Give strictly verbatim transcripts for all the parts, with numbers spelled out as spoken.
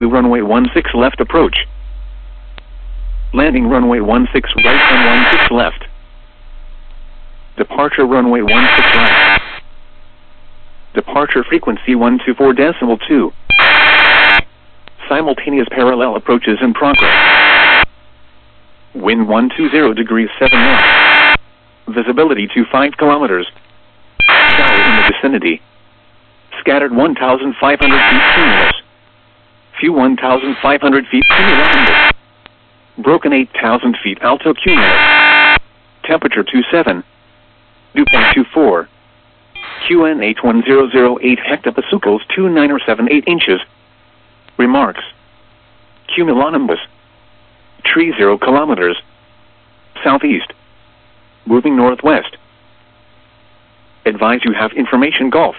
runway one six left approach. Landing runway one six right and one six left. Departure runway one six right. Departure frequency one two four decimal two. Simultaneous parallel approaches in progress. Wind one two zero degrees seven knots. Visibility to five kilometers. Shower in the vicinity. Scattered one thousand five hundred feet cumulus. Few one thousand five hundred feet cumulonimbus. Broken eight thousand feet alto cumulus. Temperature two seven. Dew point two four. Q N H one zero zero eight hectopascals two nine or seven eight inches. Remarks. Cumulonimbus. Tree zero kilometers. Southeast. Moving northwest. Advise you have information Golf.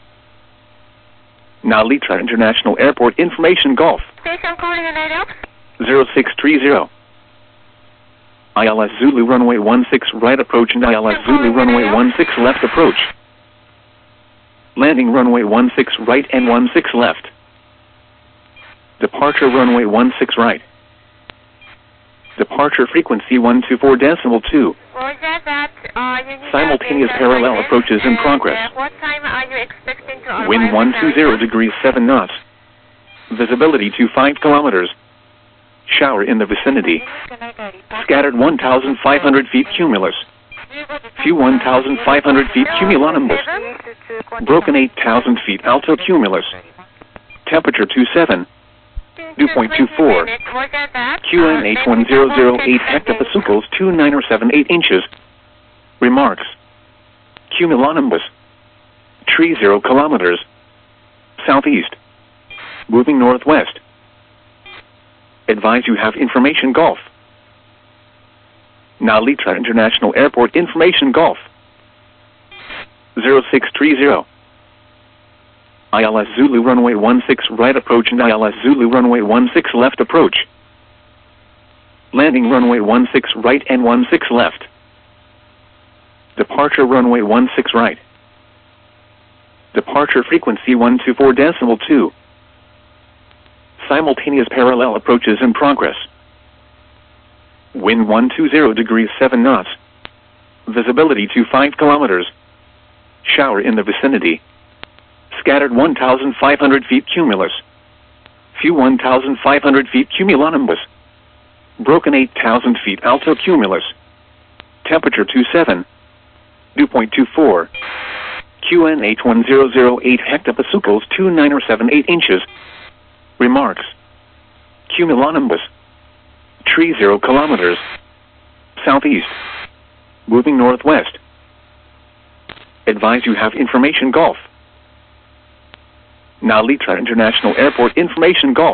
Now Litra International Airport information Golf. Station calling an area. zero six three zero. I L S Zulu runway one six right approach and I L S Zulu runway one six left approach. Landing runway one six right and one six left. Departure runway one six right. Departure frequency one two four decimal two. Roger that. Uh, you need Simultaneous to parallel update approaches in and, progress. Uh, what time are you expecting to arrive? Wind one two zero degrees seven knots. Visibility to five kilometers. Shower in the vicinity. Scattered one thousand five hundred feet cumulus. Few one thousand five hundred feet cumulonimbus. Broken eight thousand feet alto cumulus. Temperature two seven. Dew point two four. Q N H one zero zero eight hectopascals two nine or seven eight inches. Remarks. Cumulonimbus. Tree zero kilometers. Southeast. Moving northwest. Advise you have information Golf. Now Litra International Airport information Golf. zero six three zero. I L S Zulu runway one six right approach and I L S Zulu runway one six left approach. Landing runway one six right and one six left. Departure runway one six right. Departure frequency one two four decimal two. Simultaneous parallel approaches in progress. Wind one two zero degrees seven knots. Visibility to five kilometers. Shower in the vicinity. Scattered one thousand five hundred feet cumulus. Few one thousand five hundred feet cumulonimbus. Broken eight thousand feet alto cumulus. Temperature two seven. Dew point two four. Q N H one zero zero eight hectopascals two nine or seven eight inches. Remarks. Cumulonimbus. Tree zero kilometers. Southeast. Moving northwest. Advise you have information Golf. Now Litra International Airport information Golf.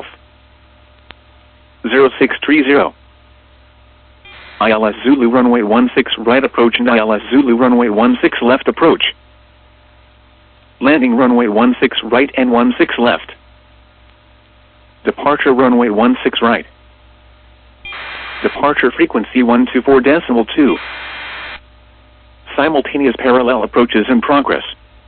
zero six three zero. I L S Zulu runway one six right approach and I L S Zulu runway one six left approach. Landing runway one six right and one six left. Departure runway one six right. Departure frequency one two four decimal two. Simultaneous parallel approaches in progress.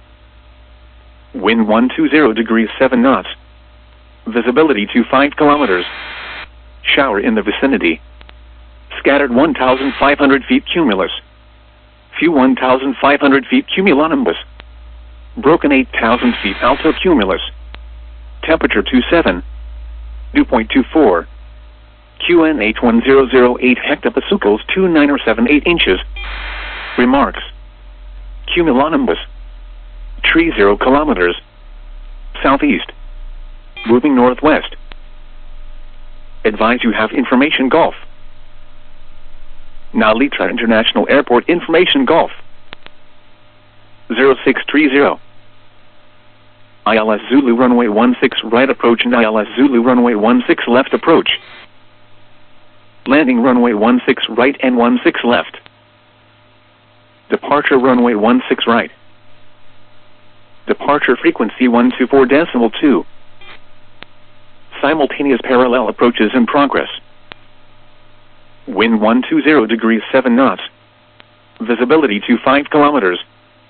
Wind one two zero degrees seven knots. Visibility to five kilometers. Shower in the vicinity. Scattered one thousand five hundred feet cumulus. Few one thousand five hundred feet cumulonimbus. Broken eight thousand feet alto cumulus. Temperature two seven. Dew point two four. Q N H one zero zero eight hectopascals two nine or seven eight inches. Remarks. Cumulonimbus. Tree zero kilometers. Southeast. Moving northwest. Advise you have information Golf. Now Litra International Airport information Golf. zero six three zero. I L S Zulu runway one six right approach and I L S Zulu runway one six left approach. Landing runway one six right and one six left. Departure runway one six right. Departure frequency one two four decimal two. Simultaneous parallel approaches in progress. Wind one two zero degrees seven knots. Visibility to five kilometers.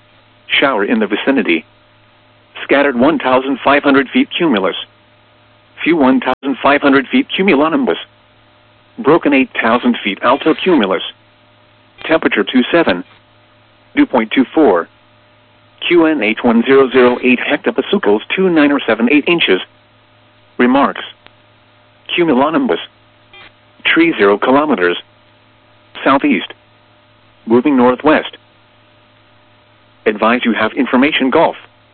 Shower in the vicinity. Scattered one thousand five hundred feet cumulus. Few one thousand five hundred feet cumulonimbus. Broken eight thousand feet alto cumulus. Temperature two seven. Dew point two four. Q N H one zero zero eight hectopascals two nine or seven eight inches. Remarks. Cumulonimbus. Tree zero kilometers. Southeast. Moving northwest. Advise you have information Golf.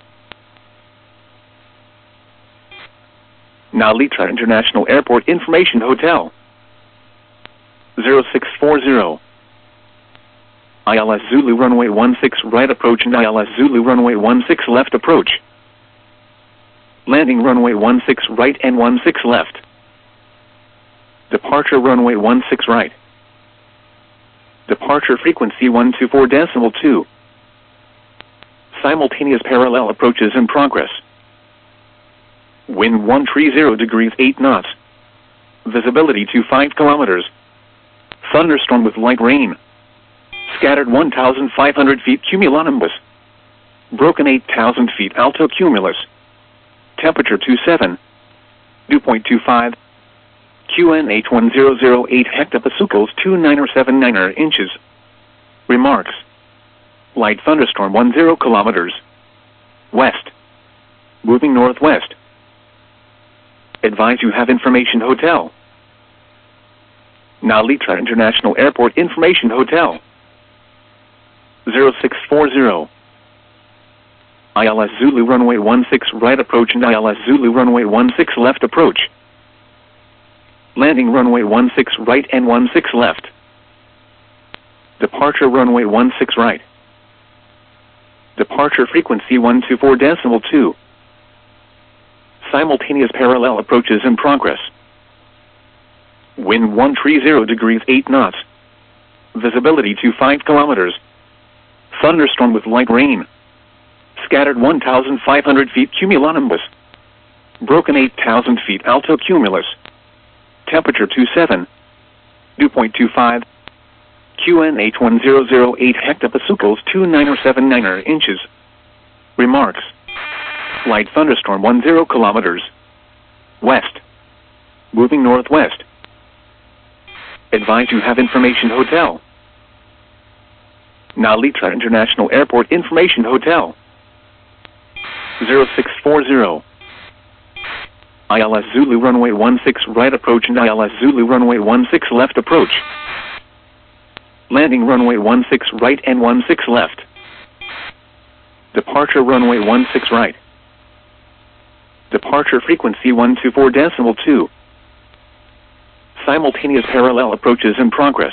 Nalitra International Airport Information Hotel. zero six four zero. I L S Zulu runway one six right approach and I L S Zulu runway one six left approach. Landing runway one six right and one six left. Departure runway one six right. Departure frequency one two four decimal two. Simultaneous parallel approaches in progress. Wind one three zero degrees eight knots. Visibility to five kilometers. Thunderstorm with light rain. Scattered one thousand five hundred feet cumulonimbus. Broken eight thousand feet alto cumulus. Temperature two seven. Dew point two five. Q N H one zero zero eight hectopascals two nine or seven nine inches. Remarks. Light thunderstorm one zero kilometers. West. Moving northwest. Advise you have information Hotel. Nalitra International Airport Information Hotel. zero six four zero. I L S Zulu runway one six right approach and I L S Zulu runway one six left approach. Landing runway one six right and one six left. Departure runway one six right. Departure frequency one two four decimal two. Simultaneous parallel approaches in progress. Wind one three zero degrees eight knots. Visibility to five kilometers. Thunderstorm with light rain. Scattered one thousand five hundred feet cumulonimbus. Broken eight thousand feet alto cumulus. Temperature two seven. Dew point two five. Q N H one zero zero eight hectopascals two nine or seven nine inches. Remarks. Light thunderstorm one zero kilometers. West. Moving northwest. Advise you have information Hotel. Nalitra International Airport Information Hotel. zero six four zero. I L S Zulu runway one six right approach and I L S Zulu runway one six left approach. Landing runway one six right and one six left. Departure runway one six right. Departure frequency one two four decimal two. Simultaneous parallel approaches in progress.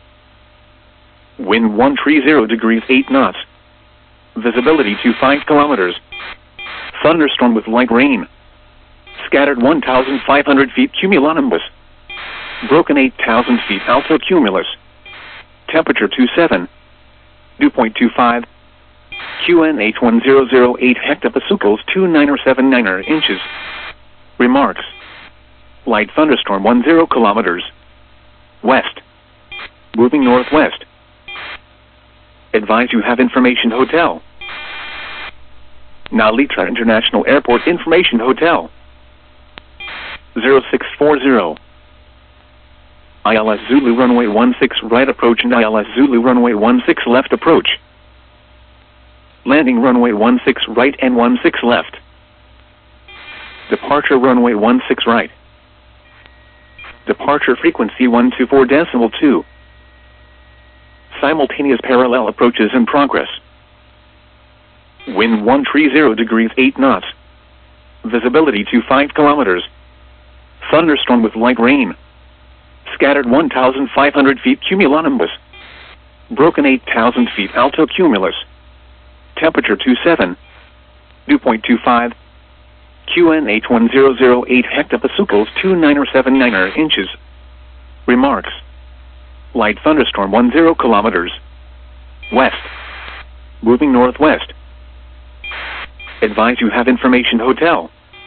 Wind one three zero degrees eight knots. Visibility to five kilometers. Thunderstorm with light rain. Scattered one thousand five hundred feet cumulonimbus. Broken eight thousand feet alto cumulus. Temperature two seven. Dew point two five. Q N H one zero zero eight hectopascals two nine or seven nine inches. Remarks. Light thunderstorm one zero kilometers. West. Moving northwest. Advise you have information Hotel. Nalitra International Airport Information Hotel. zero six four zero. I L S Zulu runway one six right approach and I L S Zulu runway one six left approach. Landing runway one six right and one six left. Departure runway one six right. Departure frequency one two four decimal two. Simultaneous parallel approaches in progress. Wind one three zero degrees eight knots. Visibility to five kilometers. Thunderstorm with light rain. Scattered one thousand five hundred feet cumulonimbus. Broken eight thousand feet alto cumulus. Temperature two seven. Dew point two five. Q N H one zero zero eight hectopascals two nine or seven nine inches. Remarks. Light thunderstorm one zero kilometers. West. Moving northwest. Advise you have information Hotel.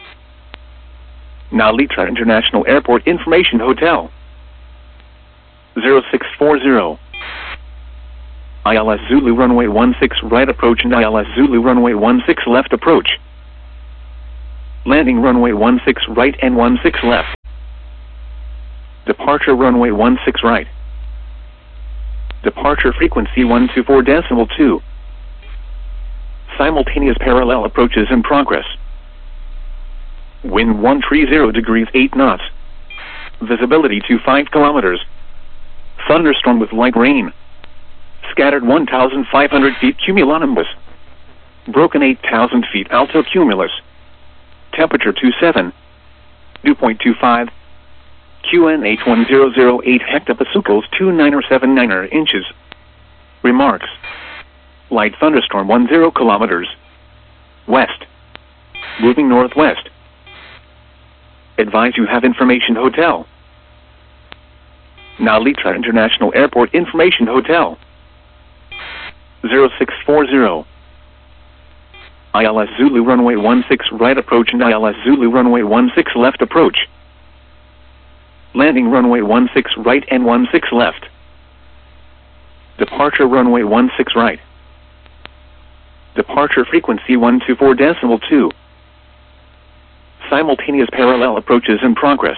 Nalitra International Airport Information Hotel. zero six four zero. I L S Zulu runway one six right approach and I L S Zulu runway one six left approach. Landing runway one six right and one six left. Departure runway one six right. Departure frequency one two four decimal two. Simultaneous parallel approaches in progress. Wind one three zero degrees eight knots. Visibility to five kilometers. Thunderstorm with light rain. Scattered one thousand five hundred feet cumulonimbus. Broken eight thousand feet alto cumulus. Temperature two seven. Dew point two five. Q N H one zero zero eight hectopascals two nine seven nine inches. Remarks. Light thunderstorm ten kilometers. West. Moving northwest. Advise you have information hotel. Nalitra International Airport Information Hotel. zero six four zero. I L S Zulu runway one six right approach and I L S Zulu runway one six left approach. Landing runway one six right and one six left. Departure runway one six right. Departure frequency one two four decimal two. Simultaneous parallel approaches in progress.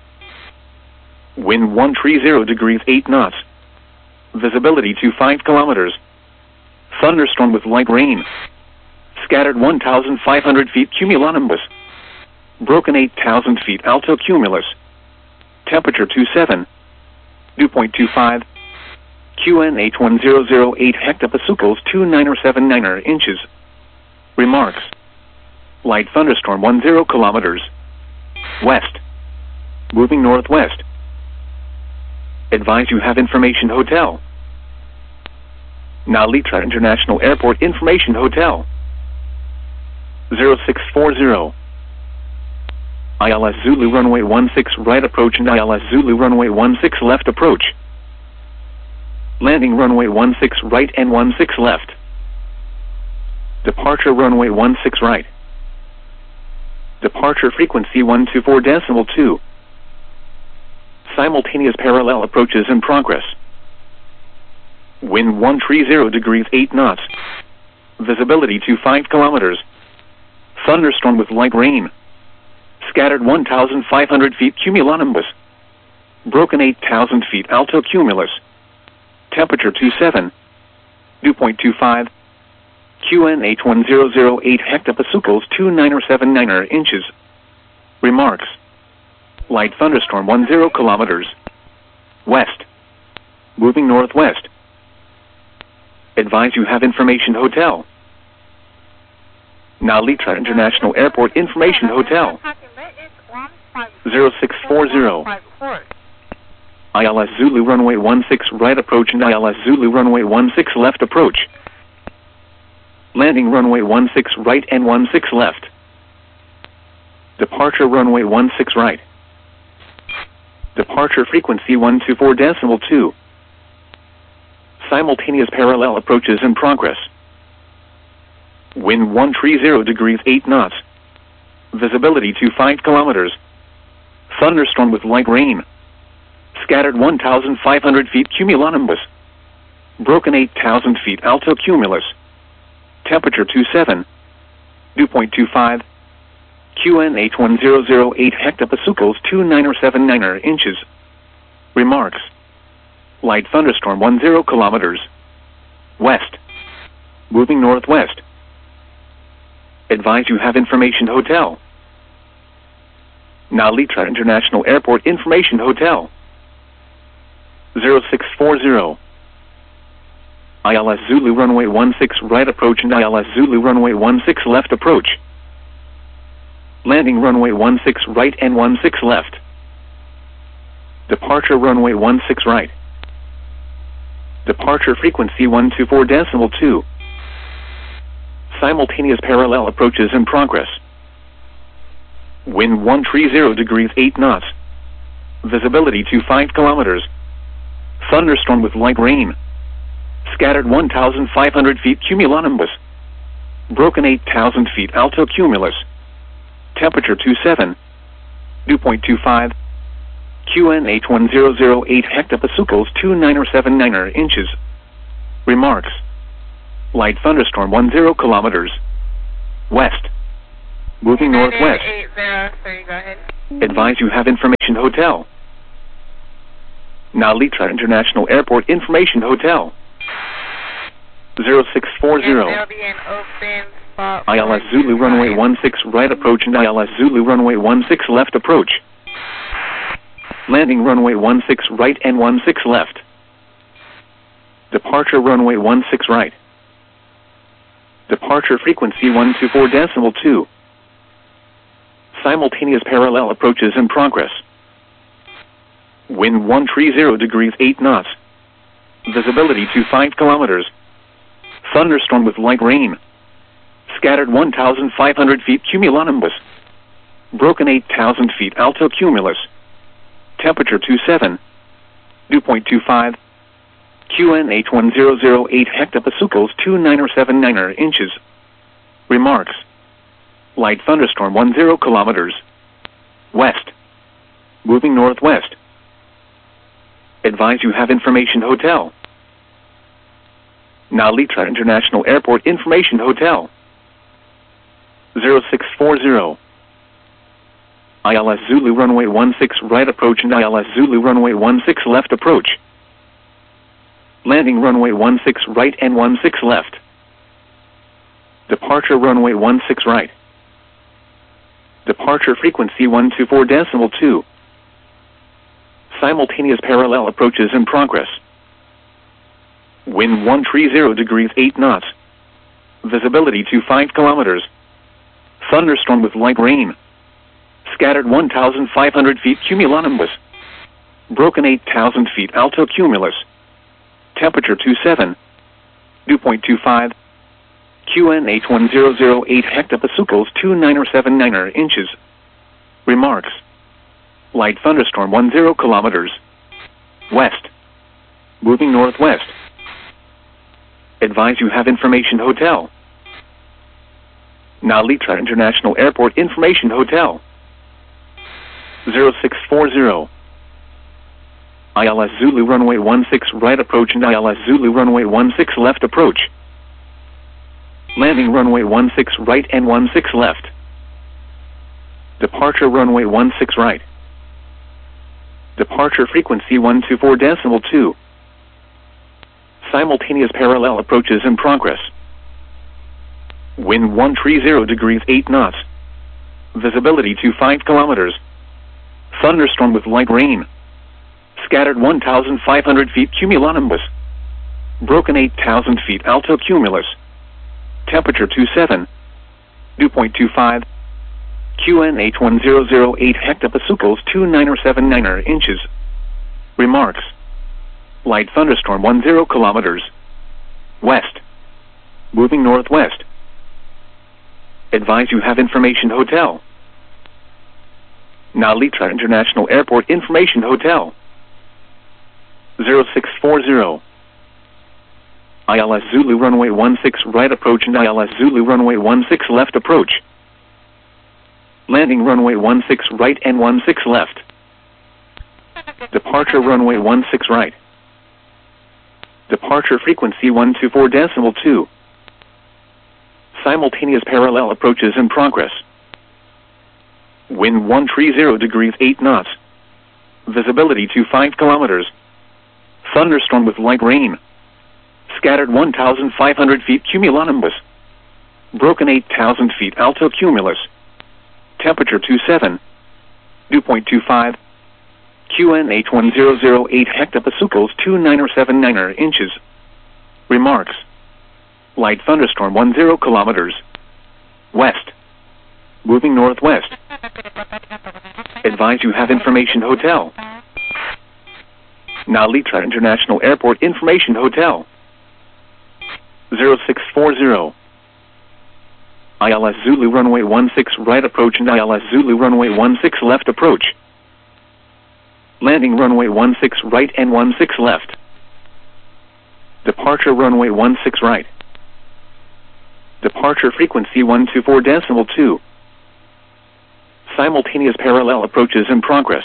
Wind one three zero degrees eight knots. Visibility to five kilometers. Thunderstorm with light rain. Scattered one thousand five hundred feet cumulonimbus. Broken eight thousand feet alto cumulus. Temperature two seven. Dew point two five. Q N H one zero zero eight hectopascals two nine seven nine inches. Remarks. Light thunderstorm ten kilometers. West. Moving northwest. Advise you have information hotel. Nalitra International Airport Information Hotel. zero six four zero. I L S Zulu runway one six right approach and I L S Zulu runway one six left approach. Landing runway one six right and one six left. Departure runway one six right. Departure frequency one two four decimal two. Simultaneous parallel approaches in progress. Wind one three zero degrees eight knots. Visibility to five kilometers. Thunderstorm with light rain. Scattered one thousand five hundred feet cumulonimbus. Broken eight thousand feet alto cumulus. Temperature two seven. Dew point two five. Q N H one zero zero eight hectopascals two nine seven nine inches. Remarks. Light thunderstorm ten kilometers. West. Moving northwest. Advise you have information hotel. Nalitra International Airport Information Hotel. zero six four zero. I L S Zulu runway one six right approach and I L S Zulu runway one six left approach. Landing runway one six right and one six left. Departure runway one six right. Departure frequency one two four decimal two. Simultaneous parallel approaches in progress. Wind one three zero degrees eight knots. Visibility to five kilometers. Thunderstorm with light rain. Scattered one thousand five hundred feet cumulonimbus. Broken eight thousand feet alto cumulus. Temperature two seven. Dew point two five. Q N H one zero zero eight hectopascals two nine seven nine inches. Remarks. Light thunderstorm ten kilometers. West. Moving northwest. Advise you have information hotel. Nalitra International Airport Information Hotel. zero six four zero. I L S Zulu runway one six right approach and I L S Zulu runway one six left approach. Landing runway one six right and one six left. Departure runway one six right. Departure frequency one two four decimal two. Simultaneous parallel approaches in progress. Wind one three zero degrees eight knots. Visibility to five kilometers. Thunderstorm with light rain. Scattered one thousand five hundred feet cumulonimbus. Broken eight thousand feet alto cumulus. Temperature two seven. Dew point two five. Q N H one zero zero eight hectopascals two nine seven nine inches. Remarks. Light thunderstorm ten kilometers. West. Moving northwest. eight zero, sorry, go ahead. Advise you have information hotel. Nalitra International Airport Information Hotel. zero six four zero. There'll be an open spot. I L S Zulu runway one six right approach and I L S Zulu runway one six left approach. Landing runway one six right and one six left. Departure runway one six right. Departure frequency one two four decimal two. Simultaneous parallel approaches in progress. Wind one three zero degrees eight knots. Visibility to five kilometers. Thunderstorm with light rain. Scattered one thousand five hundred feet cumulonimbus. Broken eight thousand feet alto cumulus. Temperature two seven. Dew point two five. Q N H one zero zero eight hectopascals two nine seven nine inches. Remarks. Light thunderstorm one zero kilometers. West. Moving northwest. Advise you have information hotel. Nalitra International Airport Information Hotel. zero six four zero. I L S Zulu runway one six right approach and I L S Zulu runway one six left approach. Landing runway one six right and one six left. Departure runway one six right. Departure frequency one two four decimal two. Simultaneous parallel approaches in progress. Wind one three zero degrees eight knots. Visibility to five kilometers. Thunderstorm with light rain. Scattered one thousand five hundred feet cumulonimbus. Broken eight thousand feet alto cumulus. Temperature two seven. Dew point two five. Q N H one zero zero eight hectopascals two nine seven nine inches. Remarks. Light thunderstorm one zero kilometers. West. Moving northwest. Advise you have information hotel. Nalitra International Airport Information Hotel. zero six four zero. I L S Zulu runway one six right approach and I L S Zulu runway one six left approach. Landing runway one six right and one six left. Departure runway one six right. Departure frequency one two four decimal two. Simultaneous parallel approaches in progress. Wind one three zero degrees eight knots. Visibility to five kilometers. Thunderstorm with light rain. Scattered one thousand five hundred feet cumulonimbus. Broken eight thousand feet alto cumulus. Temperature two seven. Dew point two five. Q N H one zero zero eight hectopascals two nine seven nine inches. Remarks. Light thunderstorm one zero kilometers. West. Moving northwest. Advise you have information hotel. Nalitra International Airport Information Hotel. zero six four zero. I L S Zulu runway one six right approach and I L S Zulu runway one six left approach. Landing runway one six right and one six left. Departure runway one six right. Departure frequency one two four decimal two. Simultaneous parallel approaches in progress. Wind one three zero degrees eight knots. Visibility to five kilometers. Thunderstorm with light rain. Scattered one thousand five hundred feet cumulonimbus. Broken eight thousand feet alto cumulus. Temperature two seven. Dew point two five. Q N H one zero zero eight hectopascals two nine seven nine inches. Remarks. Light thunderstorm one zero kilometers. West. Moving northwest. Advise you have information hotel. Nalitra International Airport Information Hotel. zero six four zero. I L S Zulu runway one six right approach and I L S Zulu runway one six left approach. Landing runway one six right and one six left. Departure runway one six right. Departure frequency one two four decimal two. Simultaneous parallel approaches in progress.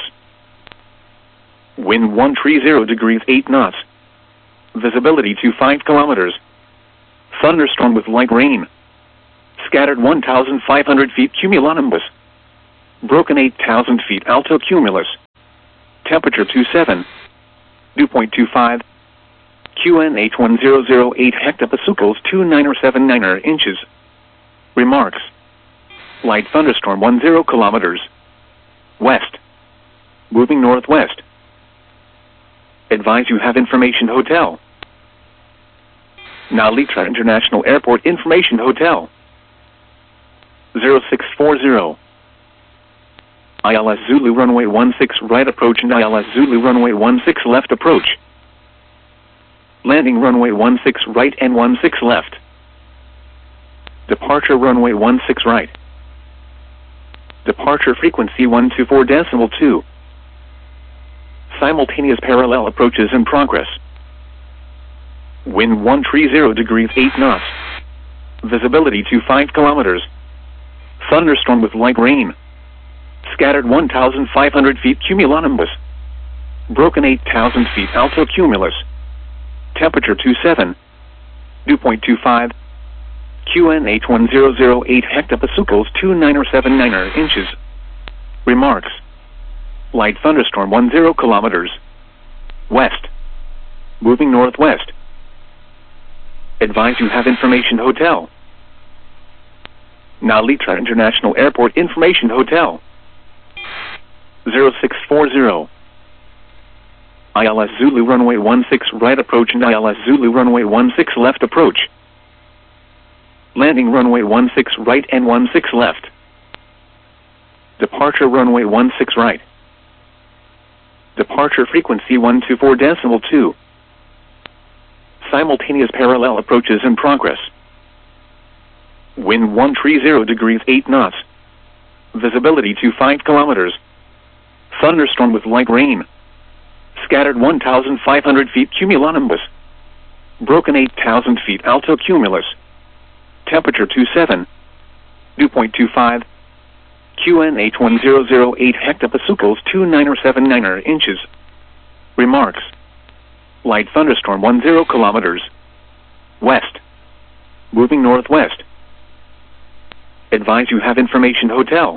Wind one three zero degrees eight knots. Visibility to five kilometers. Thunderstorm with light rain. Scattered one thousand five hundred feet cumulonimbus. Broken eight thousand feet alto cumulus. Temperature two seven. Dew point two five. Q N H one zero zero eight hectopascals two nine seven nine inches. Remarks. Light thunderstorm ten kilometers. West. Moving northwest. Advise you have information hotel. Nalitra International Airport Information Hotel. zero six four zero. I L S Zulu runway one six right approach and I L S Zulu runway one six left approach. Landing runway one six right and one six left. Departure runway one six right. Departure frequency one two four decimal two. Simultaneous parallel approaches in progress. Wind one three zero degrees eight knots. Visibility to five kilometers. Thunderstorm with light rain. Scattered one thousand five hundred feet cumulonimbus. Broken eight thousand feet alto cumulus. Temperature two seven. Dew point two five. Q N H one zero zero eight hectopascals two nine seven nine inches. Remarks. Light thunderstorm ten kilometers. West. Moving northwest. Advise you have information hotel. Nalitra International Airport Information Hotel. zero six four zero. I L S Zulu runway one six right approach and I L S Zulu runway one six left approach. Landing runway one six right and one six left. Departure runway one six right. Departure frequency one two four decimal two. Simultaneous parallel approaches in progress. Wind one three zero degrees eight knots. Visibility to five kilometers. Thunderstorm with light rain. Scattered one thousand five hundred feet cumulonimbus. Broken eight thousand feet alto cumulus. Temperature two seven. Dew point two five. Q N H one zero zero eight hectopascals two nine seven nine inches. Remarks. Light thunderstorm ten kilometers. West. Moving northwest. Advise you have information hotel.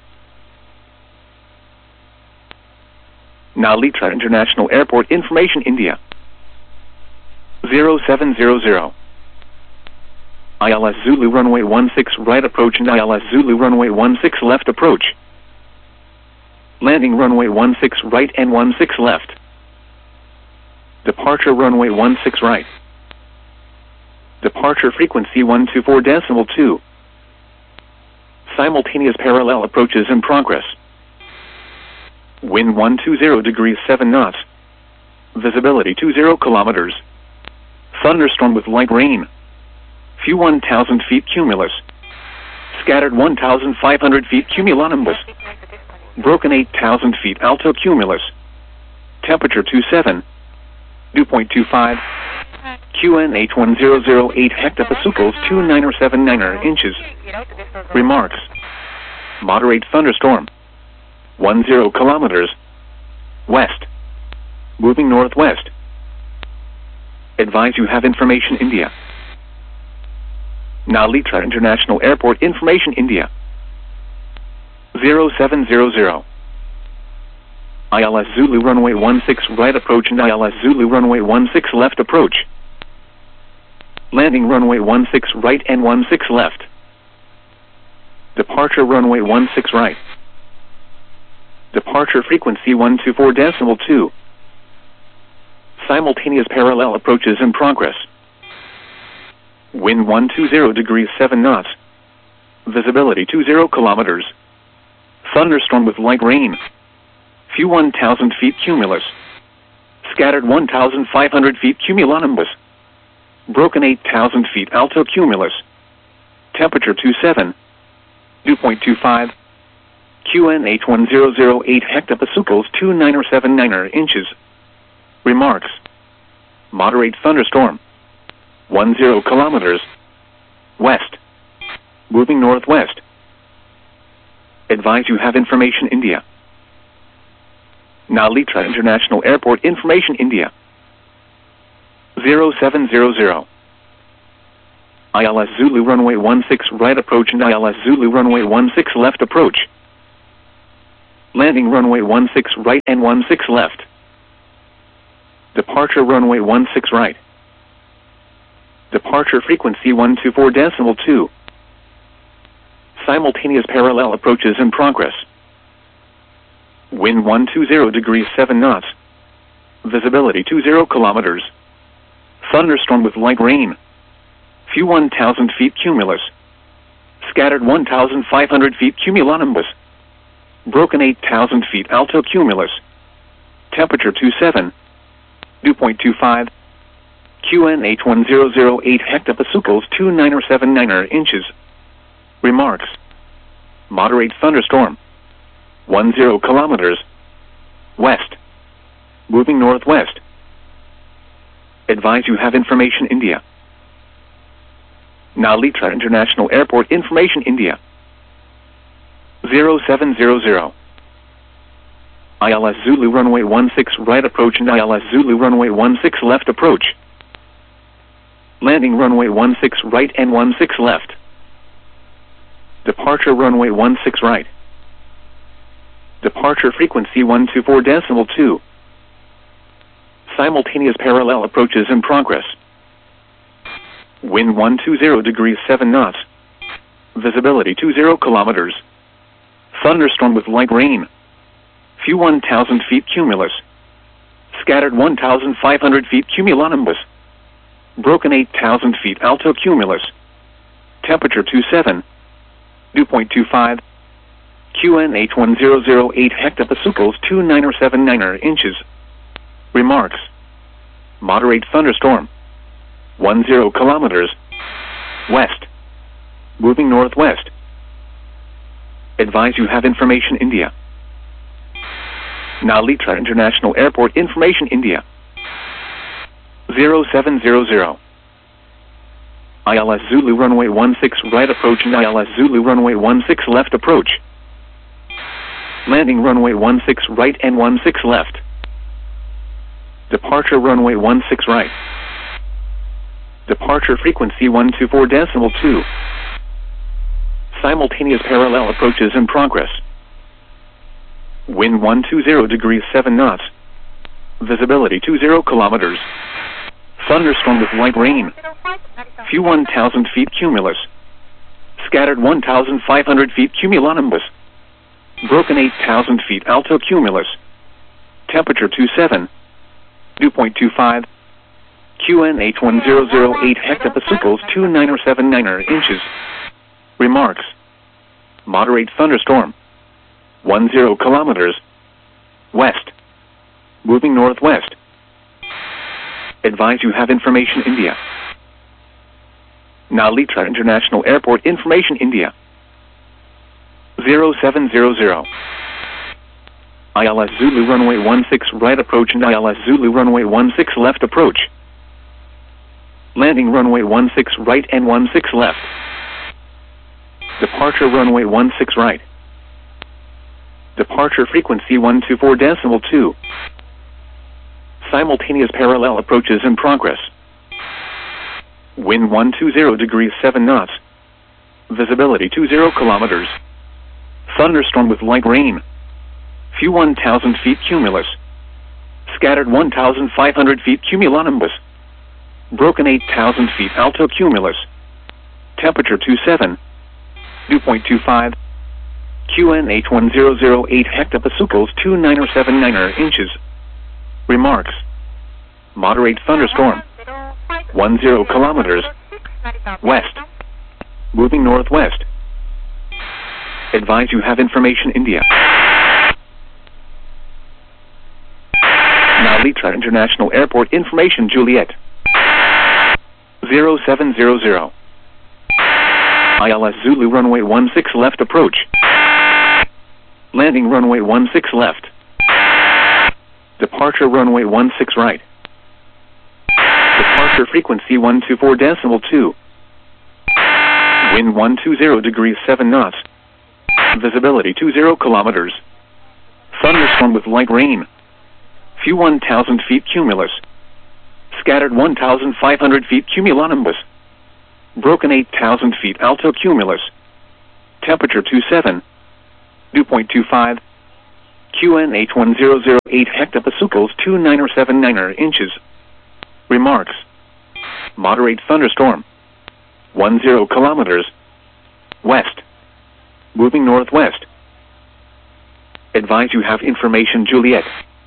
Nalitra International Airport Information India. zero seven zero zero. I L S Zulu runway one six right approach and I L S Zulu runway one six left approach. Landing runway one six right and one six left. Departure runway one six right. Departure frequency one two four decimal two. Simultaneous parallel approaches in progress. Wind one two zero degrees seven knots. Visibility two zero kilometers. Thunderstorm with light rain. Few one thousand feet cumulus. Scattered one thousand five hundred feet cumulonimbus. Broken eight thousand feet alto cumulus. Temperature two seven. Dew point two five. Q N H one zero zero eight hectopascals two nine seven nine inches. Remarks. Moderate thunderstorm. ten kilometers. West. Moving northwest. Advise you have information India. Nalitra International Airport Information India. zero seven zero zero. I L S Zulu runway one six right approach and I L S Zulu runway one six left approach. Landing runway one six right and one six left. Departure runway one six right. Departure frequency one two four decimal two. Simultaneous parallel approaches in progress. Wind one two zero degrees seven knots. Visibility two zero kilometers. Thunderstorm with light rain. Few one thousand feet cumulus. Scattered one thousand five hundred feet cumulonimbus. Broken eight thousand feet alto cumulus. Temperature two seven. Dew point two five. Q N H one zero zero eight hectopascals two nine seven nine inches. Remarks. Moderate thunderstorm. ten kilometers. West. Moving northwest. Advise you have information India. Nalitra International Airport Information India. zero seven zero zero. I L S Zulu runway one six right approach and I L S Zulu runway one six left approach. Landing runway one six right and one six left. Departure runway one six right. Departure frequency one two four decimal two. Simultaneous parallel approaches in progress. Wind one two zero degrees seven knots. Visibility two zero kilometers. Thunderstorm with light rain. Few one thousand feet cumulus. Scattered one thousand five hundred feet cumulonimbus. Broken eight thousand feet alto cumulus. Temperature two seven. Dew point two five. Q N H one zero zero eight hectopascals two nine seven nine inches. Remarks. Moderate thunderstorm. one zero kilometers. West. Moving northwest. Advise you have information India. Nalitra International Airport information India. zero seven zero zero. I L S Zulu runway one six right approach and I L S Zulu runway one six left approach. Landing runway one six right and one six left. Departure runway one six right. Departure frequency one two four decimal two. Simultaneous parallel approaches in progress. Wind one two zero degrees seven knots. Visibility two zero kilometers. Thunderstorm with light rain. Few one thousand feet cumulus. Scattered one thousand five hundred feet cumulonimbus. Broken eight thousand feet alto cumulus. Temperature two seven. Dew point two five. Q N H one zero zero eight hectopascals two nine seven nine inches. Remarks. Moderate thunderstorm. one zero kilometers. West. Moving northwest. Advise you have information India. Nalitra International Airport information India. zero seven zero zero. I L S Zulu runway one six right approach and I L S Zulu runway one six left approach. Landing runway one six right and one six left. Departure runway one six right. Departure frequency one two four decimal two. Simultaneous parallel approaches in progress. Wind one two zero degrees seven knots. Visibility two zero kilometers. Thunderstorm with light rain. Few one thousand feet cumulus. Scattered one thousand five hundred feet cumulonimbus. Broken eight thousand feet alto cumulus. Temperature two seven. Dew point two five. Q N H one zero zero eight hectopascals two nine seven nine inches. Remarks. Moderate thunderstorm. one zero kilometers. West. Moving northwest. Advise you have information India. Nalitra International Airport information India. zero seven zero zero. I L S Zulu runway one six right approach and I L S Zulu runway one six left approach. Landing runway one six right and one six left. Departure runway one six right. Departure frequency one two four decimal two. Simultaneous parallel approaches in progress. Wind one two zero degrees seven knots. Visibility two zero kilometers. Thunderstorm with light rain. Few one thousand feet cumulus. Scattered one thousand five hundred feet cumulonimbus. Broken eight thousand feet alto cumulus. Temperature two seven. Dew point two five. Q N H one zero zero eight hectopascals two nine seven nine inches. Remarks. Moderate thunderstorm. one zero kilometers. West. Moving northwest. Advise you have information India. Nalitra International Airport information Juliet. zero seven zero zero. I L S Zulu runway one six left approach. Landing runway one six left. Departure runway one six right. Departure frequency one two four decimal two. Wind one two zero degrees seven knots. Visibility two zero kilometers. Thunderstorm with light rain. Few one thousand feet cumulus. Scattered one thousand five hundred feet cumulonimbus. Broken eight thousand feet alto cumulus. Temperature two seven. Dew point two five. Q N H one zero zero eight hectopascals two nine seven nine inches. Remarks. Moderate thunderstorm. one zero kilometers. West. Moving northwest. Advise you have information Juliet.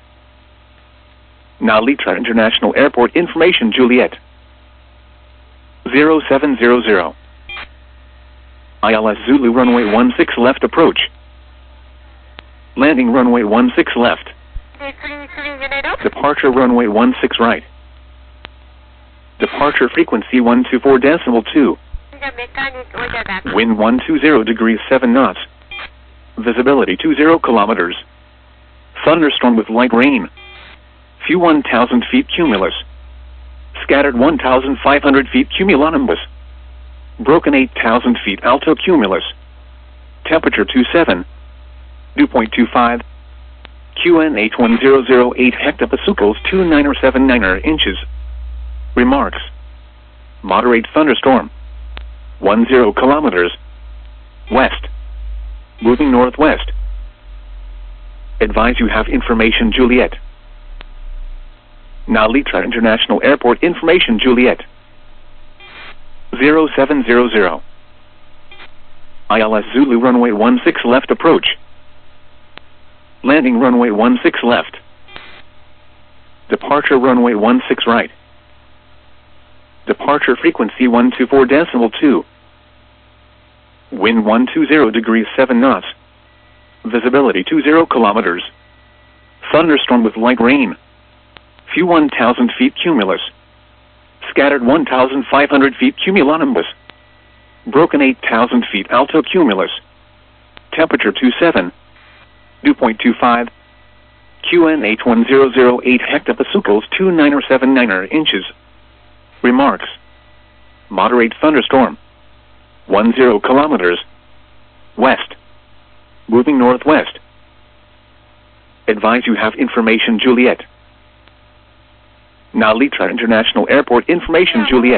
Nalitra International Airport information Juliet. zero seven zero zero. I L S Zulu runway one six left approach. Landing runway one six left. Departure runway one six right. Departure frequency one two four decimal two. Wind one two zero degrees seven knots. Visibility two zero kilometers. Thunderstorm with light rain. Few one thousand feet cumulus. Scattered one thousand five hundred feet cumulonimbus. Broken eight thousand feet alto cumulus. Temperature two seven. Dew point two five. Q N H one zero zero eight hectopascals two nine seven nine inches. Remarks. Moderate thunderstorm. one zero kilometers. West. Moving northwest. Advise you have information Juliet. Nalitra International Airport information Juliet. zero seven zero zero. I L S Zulu runway one six left approach. Landing runway one six left. Departure runway one six right. Departure frequency one two four decimal two. Wind one two zero degrees seven knots. Visibility two zero kilometers. Thunderstorm with light rain. Few one thousand feet cumulus. Scattered one thousand five hundred feet cumulonimbus. Broken eight thousand feet alto cumulus. Temperature two seven. Dew point two five. Q N H one zero zero eight hectopascals two nine seven nine inches. Remarks. Moderate thunderstorm. one zero kilometers. West. Moving northwest. Advise you have information Juliet. Nalitra International Airport information Juliet.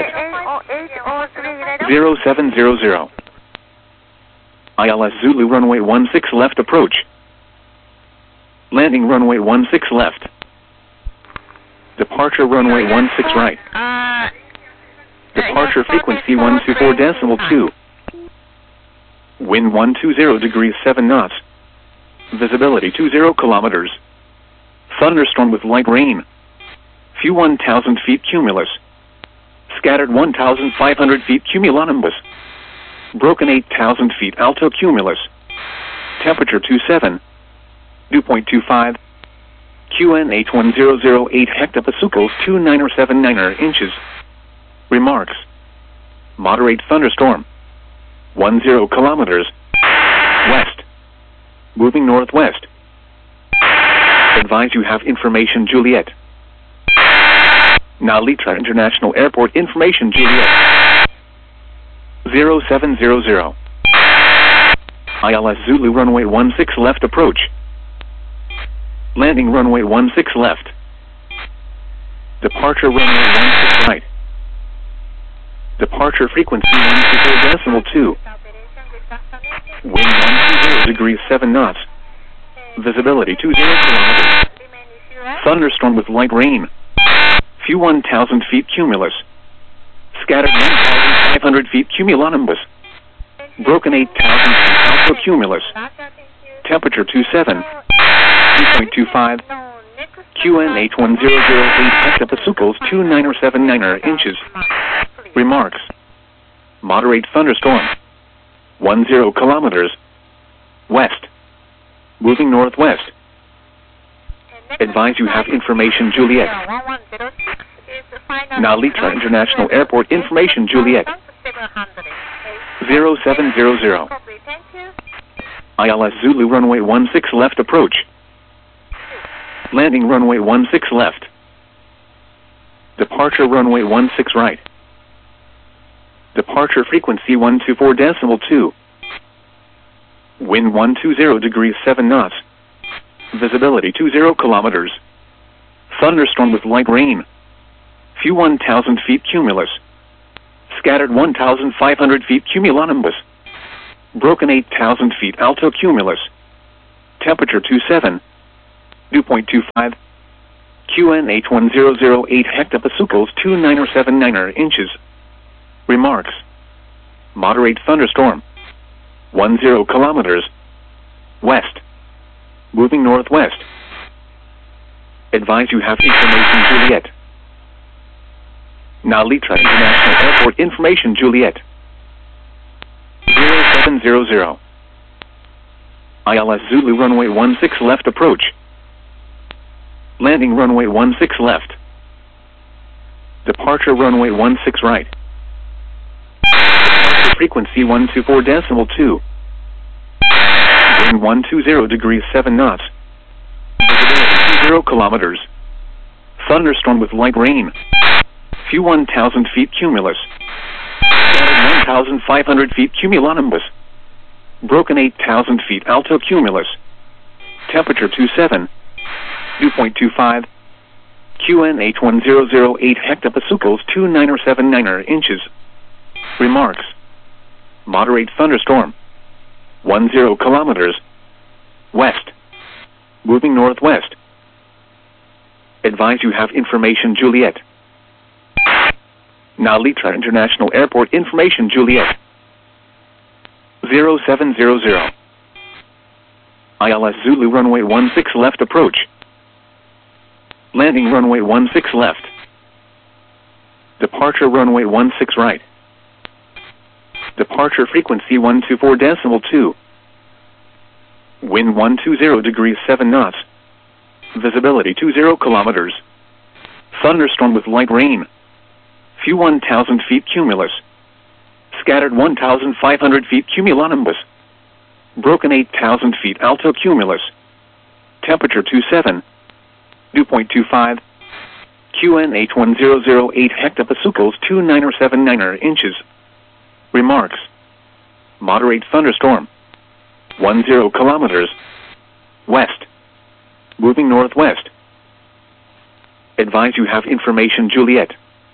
zero seven zero zero. I L S Zulu runway one six left approach. Landing runway one six left. Departure runway one six right. Departure frequency one two four decimal two. Wind one two zero degrees seven knots. Visibility two zero kilometers. Thunderstorm with light rain. Few one thousand feet cumulus. Scattered one thousand five hundred feet cumulonimbus. Broken eight thousand feet alto cumulus. Temperature two seven. Dew point two five. Q N H one zero zero eight hectopascals two nine seven nine inches. Remarks. Moderate thunderstorm. one zero kilometers. West. Moving northwest. Advise you have information Juliet. Nalitra International Airport information Juliet. zero seven zero zero. I L S Zulu runway one six left approach. Landing runway one six left. Departure runway one six right. Departure frequency one two four decimal two. Wind one two zero degrees seven knots. Visibility two zero kilometers. Thunderstorm with light rain. Few one thousand feet cumulus. Scattered one thousand five hundred feet cumulonimbus. Broken eight thousand feet alto cumulus. Temperature two seven. Dew point two five. Q N H one zero zero eight hectopascals two nine seven nine inches. Remarks. Moderate thunderstorm. one zero kilometers. West. Moving northwest. Advise you have information Juliet. Nalitra International Airport information Juliet. zero seven zero zero. I L S Zulu runway one six left approach. Landing runway one six left. Departure runway one six right. Departure frequency one two four decimal two. Wind one two zero degrees seven knots. Visibility two zero kilometers. Thunderstorm with light rain. Few one thousand feet cumulus. Scattered one thousand five hundred feet cumulonimbus. Broken eight thousand feet alto cumulus. Temperature two seven. Dew point two five. Q N H one zero zero eight hectopascals two nine seven nine inches. Remarks. Moderate thunderstorm. ten kilometers. West. Moving northwest. Advise you have information Juliet. Nalitra International Airport information Juliet. zero seven zero zero. I L S Zulu runway one six left approach. Landing runway one six left. Departure runway one six right. Departure frequency one two four decimal two. Wind one two zero degrees seven knots. Visibility zero kilometers. Thunderstorm with light rain. Few one thousand feet cumulus. Scattered one thousand five hundred feet cumulonimbus. Broken eight thousand feet alto cumulus. Temperature two seven. Dew point two five. Q N H one zero zero eight hectopascals two nine seven nine inches. Remarks. Moderate thunderstorm. ten kilometers. West. Moving northwest. Advise you have information Juliet. Nalitra International Airport information Juliet. zero seven zero zero. I L S Zulu runway one six left approach. Landing runway one six left. Departure runway one six right. Departure frequency one two four decimal two. Wind one two zero degrees seven knots. Visibility two zero kilometers. Thunderstorm with light rain. Few one thousand feet cumulus. Scattered one thousand five hundred feet cumulonimbus. Broken eight thousand feet alto cumulus. Temperature two seven. Dew point two five. Q N H one zero zero eight hectopascals two nine seven nine inches. Remarks. Moderate thunderstorm. ten kilometers. West. Moving northwest. Advise you have information Juliet.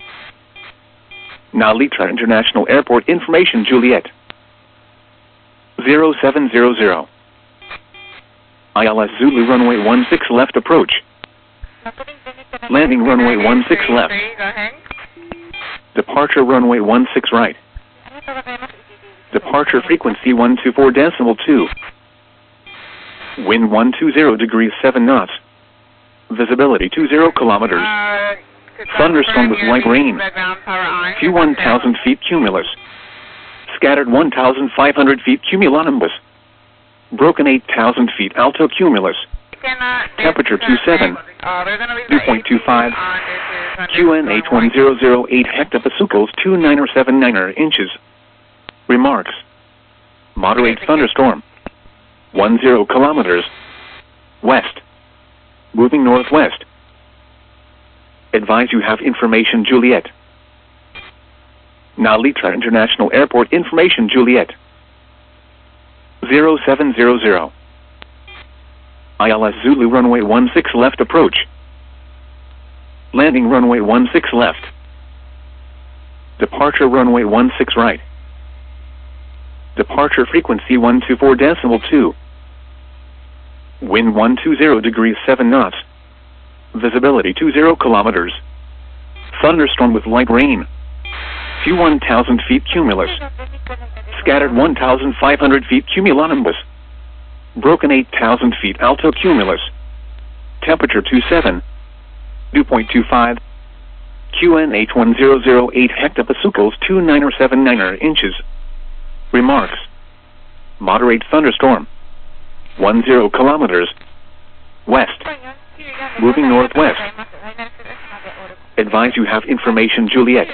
Nalitra International Airport information Juliet. zero seven zero zero. I L S Zulu runway one six left approach. Landing runway one six left. Departure runway one six right. Departure frequency one two four decimal two. Wind one two zero degrees seven knots. Visibility two zero kilometers. Thunderstorm with light rain. Few one thousand feet cumulus. Scattered one thousand five hundred feet cumulonimbus. Broken eight thousand feet alto cumulus. Temperature two seven. Dew point two five. Q N H one zero zero eight hectopascals two nine seven nine inches. Remarks. Moderate thunderstorm. ten kilometers. West. Moving northwest. Advise you have information Juliet. Nalitra International Airport information Juliet. zero seven zero zero. I L S Zulu runway one six left approach. Landing runway one six left. Departure runway one six right. Departure frequency one two four decimal two. Wind one two zero degrees seven knots. Visibility two zero kilometers. Thunderstorm with light rain. Few one thousand feet cumulus. Scattered one thousand five hundred feet cumulonimbus. Broken eight thousand feet alto cumulus. Temperature two seven. Dew point two five. Q N H one zero zero eight hectopascals two nine seven nine inches. Remarks. Moderate thunderstorm. ten kilometers. West. Moving northwest. Advise you have information Juliet.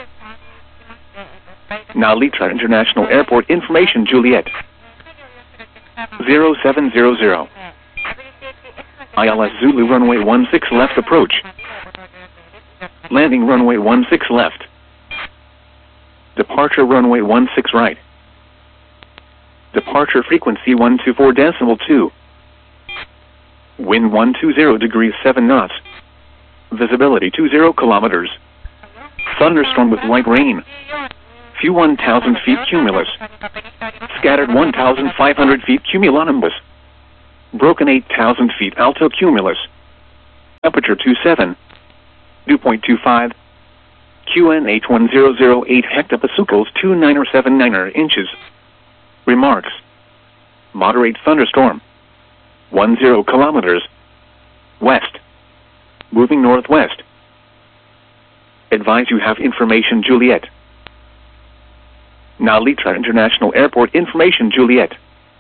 Nalitra International Airport information Juliet. zero seven zero zero. I L S Zulu runway one six left approach. Landing runway one six left. Departure runway one six right. Departure frequency one two four decimal two. Wind one two zero degrees seven knots. Visibility two zero kilometers. Thunderstorm with light rain. Few one thousand feet cumulus. Scattered one thousand five hundred feet cumulonimbus. Broken eight thousand feet alto cumulus. Temperature two seven. Dew point two five. Q N H one zero zero eight hectopascals two nine seven nine inches. Remarks. Moderate thunderstorm. one zero kilometers. West. Moving northwest. Advise you have information Juliet. Nalitra International Airport information Juliet.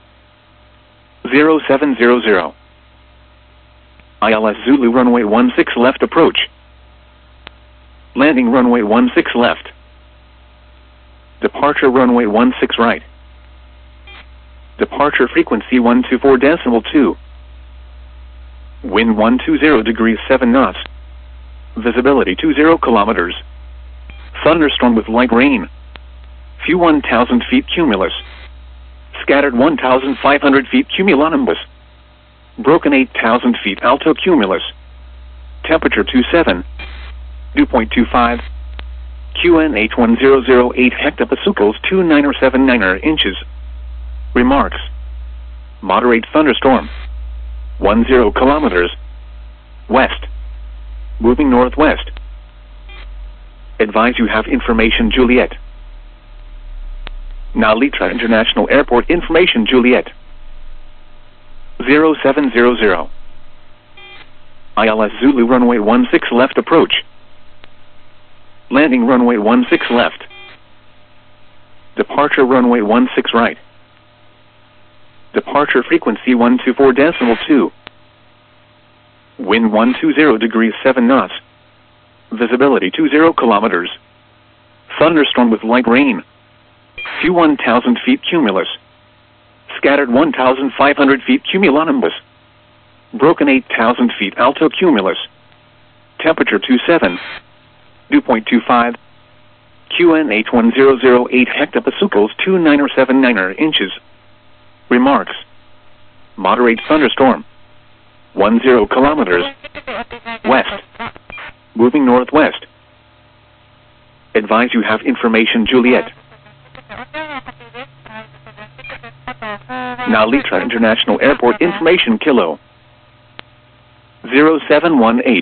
zero seven zero zero. I L S Zulu runway one six left approach. Landing runway one six left. Departure runway one six right. Departure frequency one two four decimal two. Wind one two zero degrees seven knots. Visibility two zero kilometers. Thunderstorm with light rain. Few one thousand feet cumulus. Scattered one thousand five hundred feet cumulonimbus. Broken eight thousand feet alto cumulus. Temperature two seven. Dew point two five. Q N H one zero zero eight hectopascals two nine seven nine inches. Remarks. Moderate thunderstorm. one zero kilometers. West. Moving northwest. Advise you have information Juliet. Nalitra International Airport information Juliet. zero seven zero zero. I L S Zulu runway one six left approach. Landing runway one six left. Departure runway one six right. Departure frequency one two four decimal two. Wind one two zero degrees seven knots. Visibility two zero kilometers. Thunderstorm with light rain. Few one thousand feet cumulus. Scattered one thousand five hundred feet cumulonimbus. Broken eight thousand feet alto cumulus. Temperature two seven. Dew point two five. Q N H one zero zero eight hectopascals two nine seven nine inches. Remarks. Moderate thunderstorm. one zero kilometers. West. Moving northwest. Advise you have information Juliet. Nalitra International Airport information Kilo. zero seven one eight.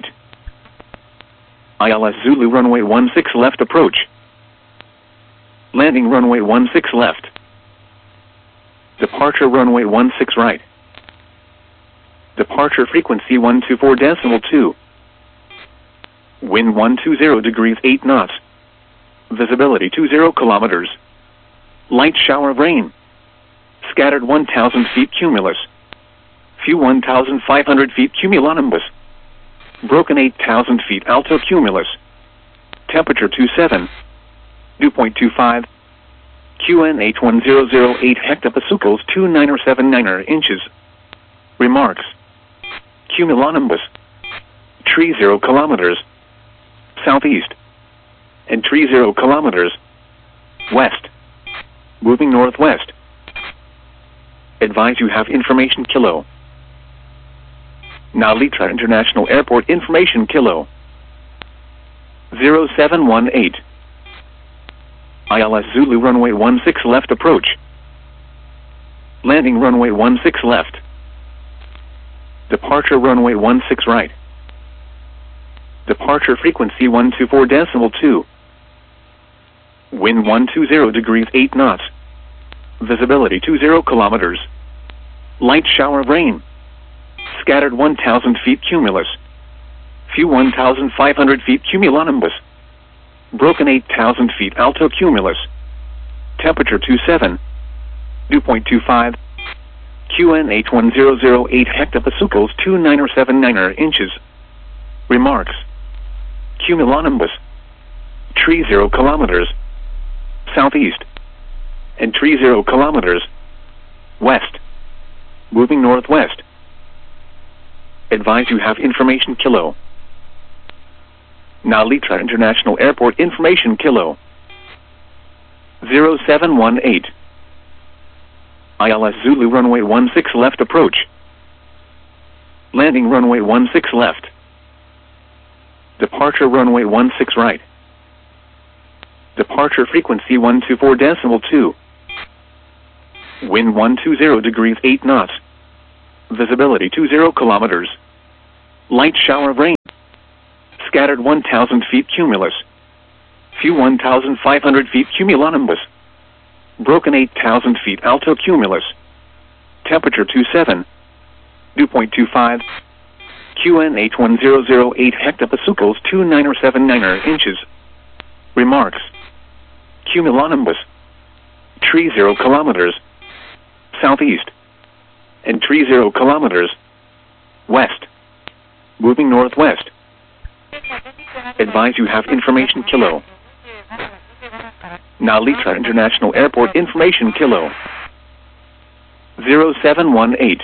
I L S Zulu runway one six left approach. Landing runway one six left. Departure runway one six right. Departure frequency one two four decimal two. Wind one two zero degrees eight knots. Visibility two zero kilometers. Light shower of rain. Scattered one thousand feet cumulus. Few one thousand five hundred feet cumulonimbus. Broken eight thousand feet alto cumulus. Temperature two seven. Dew point two five. Q N H one zero zero eight hectopascals two nine seven nine inches. Remarks. Cumulonimbus. Tree zero kilometers. Southeast. And tree zero kilometers. West. Moving northwest. Advise you have information Kilo. Nalitra International Airport information Kilo. zero seven one eight. I L S Zulu runway one six left approach. Landing runway one six left. Departure runway one six right. Departure frequency one two four decimal two. Wind one two zero degrees eight knots. Visibility two zero kilometers. Light shower of rain. Scattered one thousand feet cumulus. Few one thousand five hundred feet cumulonimbus. Broken eight thousand feet alto cumulus. Temperature two seven. Dew point two five. Q N H one zero zero eight hectopascals two nine seven nine inches. Remarks. Cumulonimbus. Tree zero kilometers. Southeast. And tree zero kilometers. West. Moving northwest. Advise you have information Kilo. Nalitra International Airport information Kilo. zero seven one eight. I L S Zulu runway one six left approach. Landing runway one six left. Departure runway one six right. Departure frequency one two four decimal two. Wind one two zero degrees eight knots. Visibility two zero kilometers. Light shower of rain. Scattered one thousand feet cumulus. Few one thousand five hundred feet cumulonimbus. Broken eight thousand feet alto cumulus. Temperature two seven. Dew point two five. Q N H one zero zero eight hectopascals two nine seven nine inches. Remarks. Cumulonimbus. Tree zero kilometers. Southeast. And tree zero kilometers. West. Moving northwest. Advise you have information kilo. Nalitra International Airport information kilo. zero seven one eight.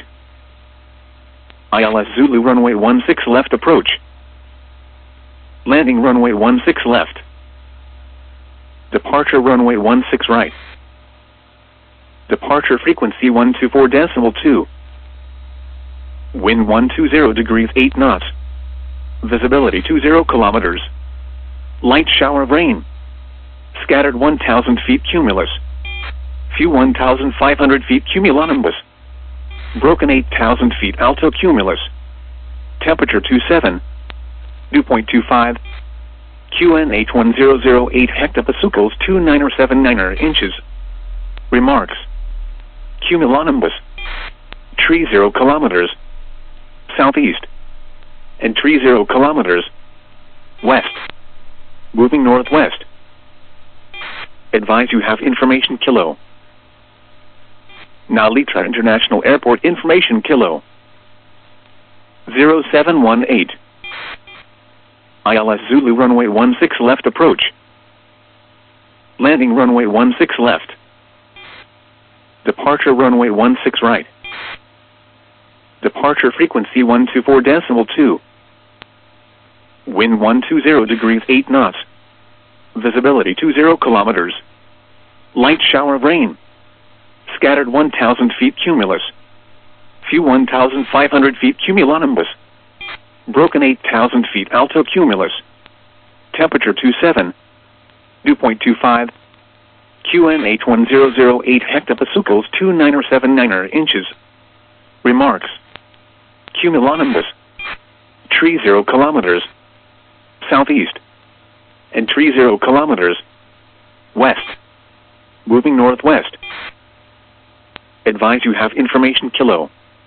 I L S Zulu runway one six left approach. Landing runway one six left. Departure runway one six right. Departure frequency one two four decimal two. Wind one two zero degrees eight knots. Visibility two zero kilometers. Light shower of rain. Scattered one thousand feet cumulus. Few one thousand five hundred feet cumulonimbus. Broken eight thousand feet alto cumulus. Temperature two seven. Dew point two five. Q N H one zero zero eight hectopascals two nine seven nine inches. Remarks. Cumulonimbus. Tree zero kilometers. Southeast. And tree zero kilometers. West. Moving northwest. Advise you have information kilo. Nalitra International Airport information kilo. zero seven one eight. I L S Zulu runway one six left approach. Landing runway one six left. Departure runway one six right. Departure frequency one two four decimal two. Wind one two zero degrees eight knots. Visibility two zero kilometers. Light shower of rain. Scattered one thousand feet cumulus. Few one thousand five hundred feet cumulonimbus. Broken eight thousand feet alto cumulus. Temperature two seven. Dew point two five. Q N H one zero zero eight hectopascals two nine seven nine inches. Remarks. Cumulonimbus. Tree zero kilometers. Southeast. And tree zero kilometers. West. Moving northwest. Advise you have information kilo.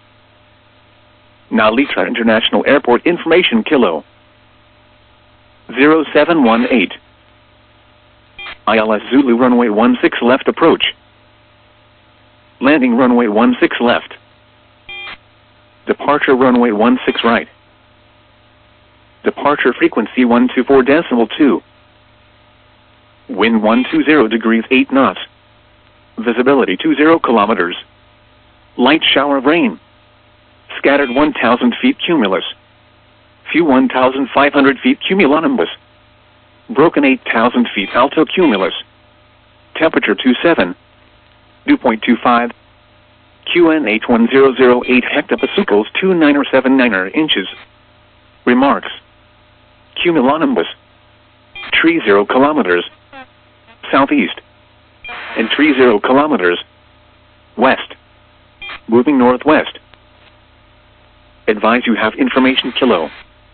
Nalitra International Airport information kilo. zero seven one eight. I L S Zulu runway one six left approach. Landing runway one six left. Departure runway one six right. Departure frequency one two four decimal two. Wind one two zero degrees eight knots. Visibility two zero kilometers. Light shower of rain. Scattered one thousand feet cumulus. Few one thousand five hundred feet cumulonimbus. Broken eight thousand feet alto cumulus. Temperature two seven. Dew point two five. Q N H one zero zero eight hectopascals two nine seven nine inches. Remarks. Cumulonimbus. Tree zero kilometers. Southeast. And tree zero kilometers. West. Moving northwest. Advise you have information kilo.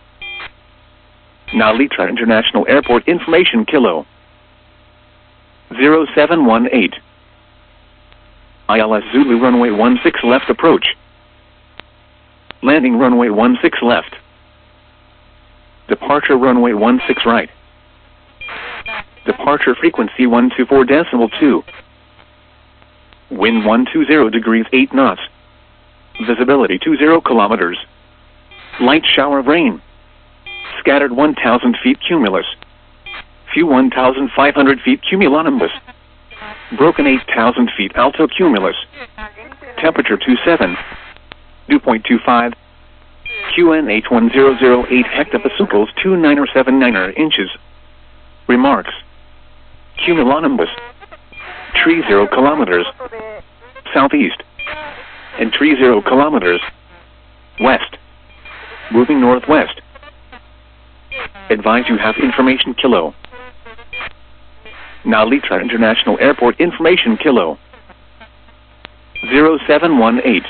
Nalitra International Airport information kilo. zero seven one eight. I L S Zulu runway one six left approach. Landing runway one six left. Departure runway one six right. Departure frequency one two four decimal two. Wind one two zero degrees eight knots. Visibility two zero kilometers. Light shower of rain. Scattered one thousand feet cumulus. Few one thousand five hundred feet cumulonimbus. Broken eight thousand feet alto cumulus. Temperature two seven. Dew point two five. Q N H one zero zero eight hectopascals two nine seven nine inches. Remarks. Cumulonimbus. Tree zero kilometers. Southeast. And tree zero kilometers. West. Moving northwest. Advise you have information kilo. Now Litra International Airport information Kilo zero seven one eight.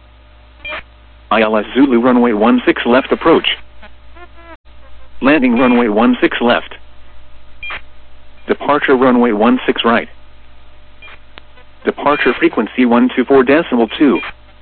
I L S Zulu runway one six left approach. Landing runway one six left. Departure runway one six right. Departure frequency one two four decimal two.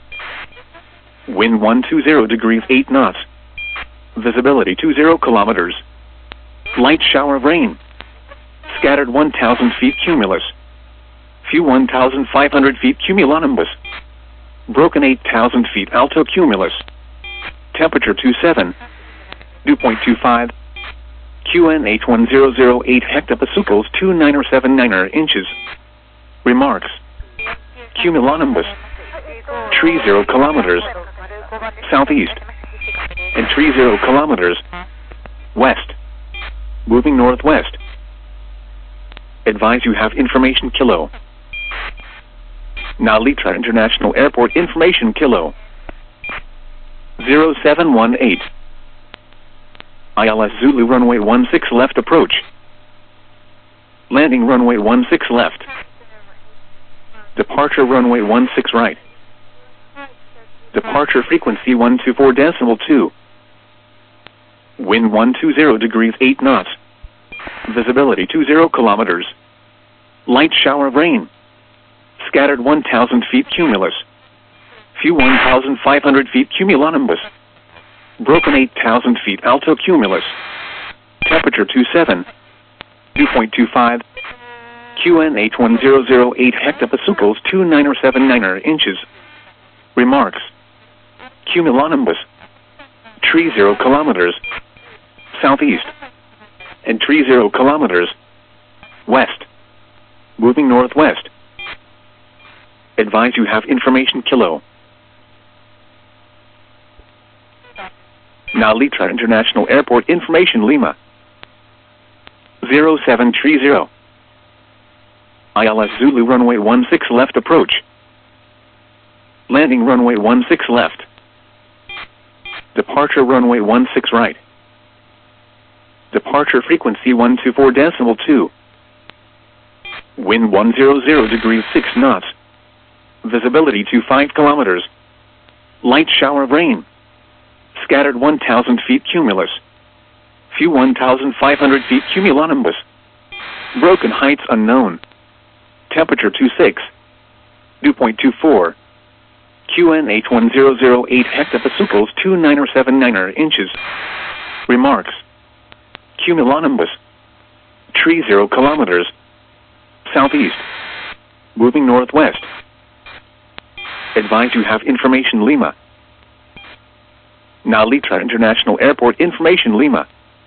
Wind one two zero degrees eight knots. Visibility two zero kilometers. Light shower of rain. Scattered one thousand feet cumulus. Few one thousand five hundred feet cumulonimbus. Broken eight thousand feet alto cumulus. Temperature two seven. Dew point two five. Q N H one zero zero eight hectopascals two nine seven nine inches. Remarks. Cumulonimbus. Tree zero kilometers. Southeast. And tree zero kilometers. West. Moving northwest. Advise you have information Kilo. Now Litra International Airport information Kilo zero seven one eight. I L S Zulu runway one six left approach. Landing runway one six left. Departure runway one six right. Departure frequency one two four decimal two. Wind one two zero degrees eight knots. Visibility two zero kilometers. Light shower of rain. Scattered one thousand feet cumulus. Few one thousand five hundred feet cumulonimbus. Broken eight thousand feet alto cumulus. Temperature two seven. Dew point two five. Q N H one zero zero eight hectopascals two nine seven nine inches. Remarks. Cumulonimbus. Tree zero kilometers. Southeast. And tree zero kilometers. West. Moving northwest. Advise you have information Kilo. Now Litra International Airport information Lima zero seven three zero. I L S Zulu runway one six left approach. Landing runway one six left. Departure runway one six right. Departure frequency one two four decimal two. Wind one zero zero degrees six knots. Visibility two five kilometers. Light shower of rain. Scattered one thousand feet cumulus. Few one thousand five hundred feet cumulonimbus. Broken heights unknown. Temperature two six. Dew point two four. Q N H one zero zero eight hectopascals two nine seven nine inches. Remarks. Cumulonimbus. Tree zero kilometers. Southeast. Moving northwest. Advise you have information Lima. Now Litra International Airport information Lima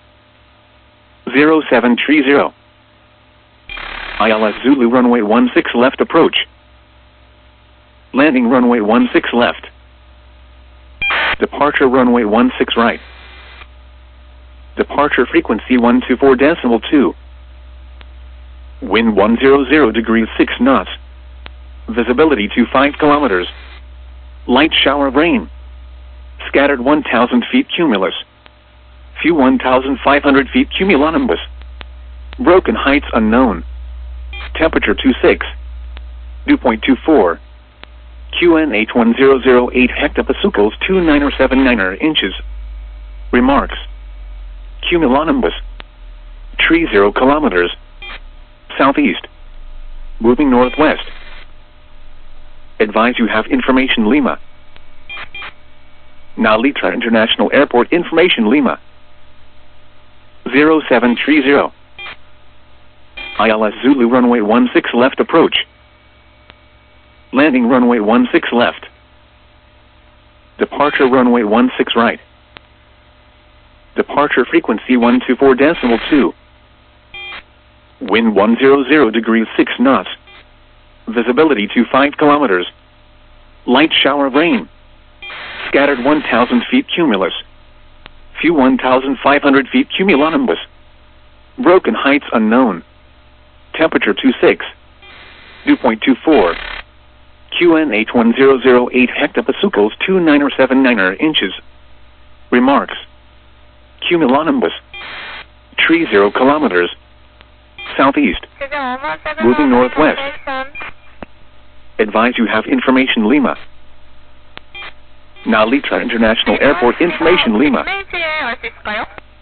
zero seven three zero. I L S Zulu runway one six left approach. Landing runway one six left. Departure runway one six right. Departure frequency one two four decimal two. Wind one zero zero degrees six knots. Visibility two five kilometers. Light shower of rain. Scattered one thousand feet cumulus. Few one thousand five hundred feet cumulonimbus. Broken heights unknown. Temperature two six. Dew point two four. Q N H one zero zero eight hectopascals two nine seven nine inches. Remarks. Cumulonimbus. Tree zero kilometers. Southeast. Moving northwest. Advise you have information Lima. Now Litra International Airport information Lima zero seven three zero. I L S Zulu runway one six left approach. Landing runway one six left. Departure runway one six right. Departure frequency one two four decimal two. Wind one zero zero degrees six knots. Visibility two five kilometers. Light shower of rain. Scattered one thousand feet cumulus. Few one thousand five hundred feet cumulonimbus. Broken heights unknown. Temperature two six. Dew point two four. Q N H one zero zero eight hectopascals two nine seven nine inches. Remarks. Cumulonimbus. Tree zero kilometers. southeast. Moving northwest. Advise you have information Lima. Nalitra International Airport information Lima.